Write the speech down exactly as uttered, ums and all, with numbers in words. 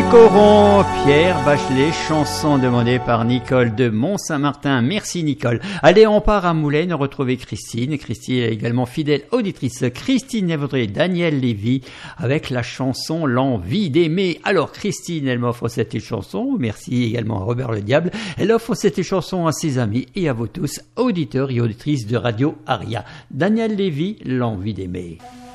Coron, Pierre Bachelet, chanson demandée par Nicole de Mont-Saint-Martin. Merci Nicole. Allez, on part à Moulins, retrouver Christine. Christine est également fidèle auditrice. Christine Névaudré, Daniel Lévy, avec la chanson L'envie d'aimer. Alors Christine, elle m'offre cette chanson. Merci également à Robert le Diable. Elle offre cette chanson à ses amis et à vous tous, auditeurs et auditrices de Radio Aria. Daniel Lévy, L'envie d'aimer.